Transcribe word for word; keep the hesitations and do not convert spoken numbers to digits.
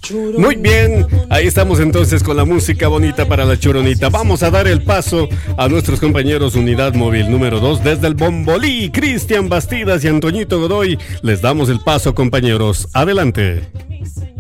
Muy bien, ahí estamos entonces con la música bonita para la Churonita. Vamos a dar el paso a nuestros compañeros Unidad Móvil número dos desde el Bombolí, Cristian Bastidas y Antoñito Godoy. Les damos el paso, compañeros. Adelante.